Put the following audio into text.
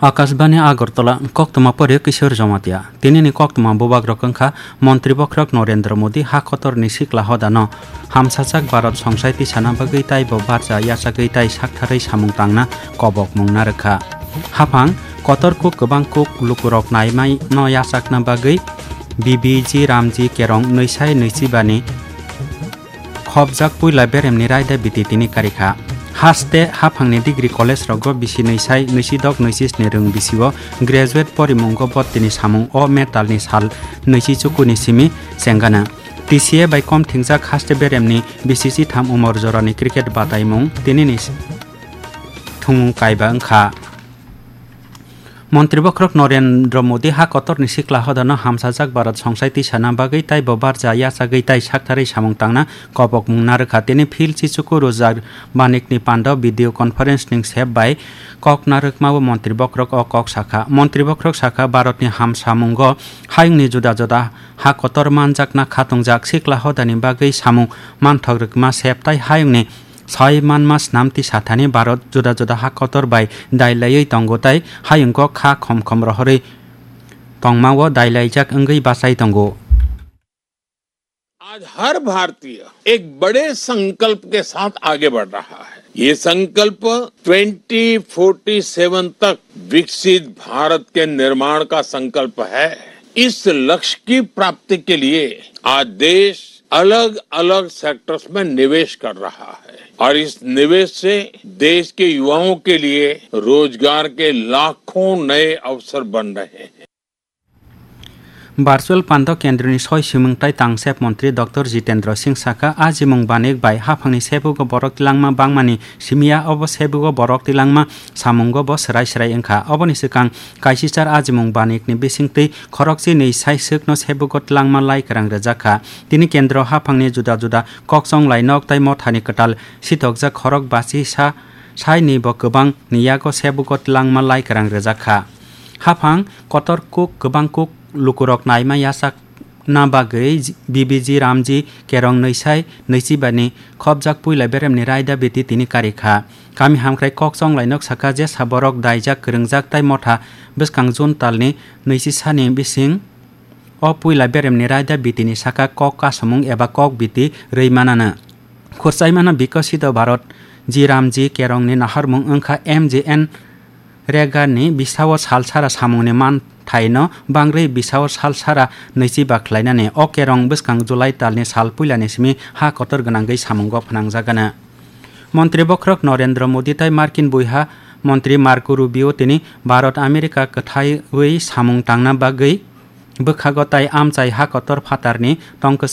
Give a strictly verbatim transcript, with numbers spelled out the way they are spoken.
आकाशबाणी आगरतला कक्तमा परे किशोर जमातिया तिनी कक्तमा बुबाग रखा मंत्री बख्रक नरेंद्र मोदी हाखतर सिक्ला हदान हामसाचाक भारत संसाइति साना बगैताई बारजा याचा गैताई साकथारै सामुं तांना कबक मुंना रखा हाफां कतर कुक गोबां कुक लुकुरक नायमाय न याचाकना बागै BBG Ramji carrom नैसाय नैजिबानि खबजाक पुइला बेरेमनि रायदा बितितिनि कारिखा हास्ते हाफांनि degree college रग बिसि नैसाय नैजिदक नैजिस्नि रों बिसिव ग्रेजुएट परिमुंग बत्तिनि सामुं अ मेटालनि साल नैजिचुकुनि सिमि सेंगाना टीसीए बाय कम थिंजाक हास्ते बेरेमनि बिसिसि थाम उमर जरानि क्रिकेट बादायमुं तिनिनि थुमुं कायबा ओंखा मंत्री बख्रक नरेंद्र मोदी हा कतर सिक्ला हदान हामसाजाक भारत संसाइति साना बागै ताइब बारजा याचा गैताई साकथारै सामुं तांना कबक मुंना रखा तिनि फिल चिचुकु रोजार बानिकनि पान्डाव भिडियो कन्फरेंस निं सेब बाय कक नारकमाव मंत्री बख्रक अ कक शाखा मंत्री बख्रक शाखा भारतनि हाम सामुंग हायंनि जुदा जुदा हा कतर मानजाकना खातंजाक सिक्ला हदानि बागै सामुं मानथग्रकमा सेबताय हायंनि छय मानमास नामति साथानि भारत जुदा जुदा हा कतर बाय दायलायै तंगोताय हायंग खा खम खम रहरै तंगमाव दायलायजाक अंगै बासाय तंगो। आज हर भारतीय एक बड़े संकल्प के साथ आगे बढ़ रहा है। ये संकल्प ट्वेंटी फोर्टी सेवन तक विकसित भारत के निर्माण का संकल्प है। इस लक्ष्य की प्राप्ति के लिए आज देश अलग अलग सेक्टर्स में निवेश कर रहा है और इस निवेश से देश के युवाओं के लिए रोजगार के लाखों नए अवसर बन रहे हैं। भार्चुअल पान्डव केन्द्रनि सय सिमुंथाय तांसेब मंत्री डॉक्टर जितेंद्र सिंह साका आजिमुं बानेक बाय हाफांनि सेबुगो बरक तिलांगमा बांगमानि सिमिया अब सेबुगो बरक तिलांगमा सामुंगो ब सराय सराय ओंखा अबनि सिगां काइसिचार आजिमुं बानेकनि बिसिंथै खरकसि नै साइसोकनो सेबुगो तिलांगमा लाइकरां रजाखा तिनि केन्द्र हाफांनि जुदा जुदा कक्सं लाइनक ताय मथानि कटाल सिथकजा खरक बासि सा साइनि ब गोबां नियागो सेबुगो तिलांगमा लाइकरां रजाखा हाफां कतर कुक गोबां कुक लुकुरक नायमा यासाक ना बागै बीबीजी रामजी केरं नैसाय नैजिबानि खबजाक पुइला बेरेमनि रायदा बेति तिनि कारिखा कामी हामख्राय कक्सं लाइनक साका जे साबरक दायजाक गोरोंजाक ताय मथा बिसखां जुन तालनि नैजिसानि बिसिं अ पुइला बेरेमनि रायदा बितिनि साका कक कासमुं एबा कक बिति रैमानानो खुरसाइमाना विकसित भारत जी रामजी केरंनि नाहारमुं ओंखा एमजेएन रेगानि बिसाव सालसारा सामुंनि मान थाइनो बांग्रै बिसाव सालसारा नैजि बाख्लायनानै अ केरं बिसखां जुलाइ तालनि साल पुइलानि सिमि हा कतर गोनांगै सामुंग फोनांजागानो मंत्री बख्रक नरेंद्र मोदी ताय मार्किन बुइहा मंत्री मार्को रुबियो तिनि भारत आमेरिका कथायै सामुं तांना बागै बोखागताय आमचाय हा कतर फातारनि टंक